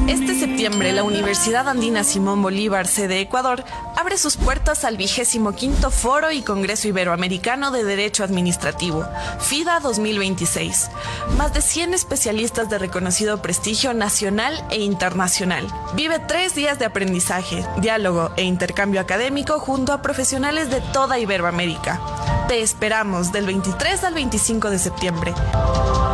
Este septiembre, la Universidad Andina Simón Bolívar, sede Ecuador, abre sus puertas al 25º Foro y Congreso Iberoamericano de Derecho Administrativo, FIDA 2026. Más de 100 especialistas de reconocido prestigio nacional e internacional. Vive 3 días de aprendizaje, diálogo e intercambio académico junto a profesionales de toda Iberoamérica. Te esperamos del 23 al 25 de septiembre.